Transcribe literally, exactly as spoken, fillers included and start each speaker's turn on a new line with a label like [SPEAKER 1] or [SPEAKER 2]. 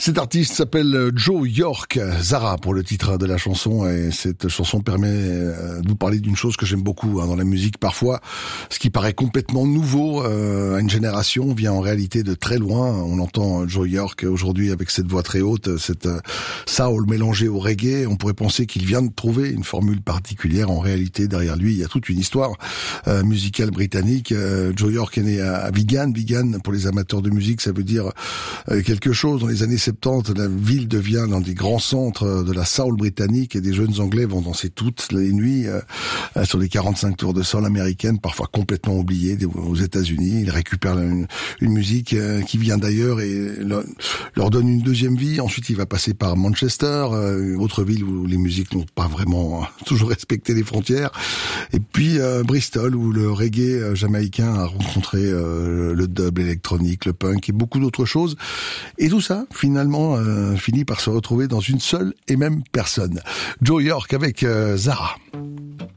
[SPEAKER 1] Cet artiste s'appelle Joe York, Zara pour le titre de la chanson, et cette chanson permet de nous parler d'une chose que j'aime beaucoup hein, dans la musique. Parfois, ce qui paraît complètement nouveau euh, à une génération vient en réalité de très loin. On entend Joe York aujourd'hui avec cette voix très haute, cette euh, soul mélangée au reggae. On pourrait penser qu'il vient de trouver une formule particulière. En réalité, derrière lui, il y a toute une histoire euh, musicale britannique. Euh, Joe York est né à, à Wigan. Wigan, pour les amateurs de musique, ça veut dire euh, quelque chose. Dans les années soixante-dix, la ville devient l'un des grands centres de la soul britannique et des jeunes Anglais vont danser toutes les nuits euh, sur les quarante-cinq tours de sol américaines, parfois complètement oubliées aux États-Unis. Ils récupèrent une, une musique euh, qui vient d'ailleurs et le, leur donne une deuxième vie. Ensuite, il va passer par Manchester, euh, une autre ville où les musiques n'ont pas vraiment euh, toujours respecté les frontières. Et puis euh, Bristol, où le reggae euh, jamaïcain a rencontré euh, le dub électronique, le punk et beaucoup d'autres choses. Et tout ça, finalement, euh, finit par se retrouver dans une seule et même personne. Joe York avec euh, Zara.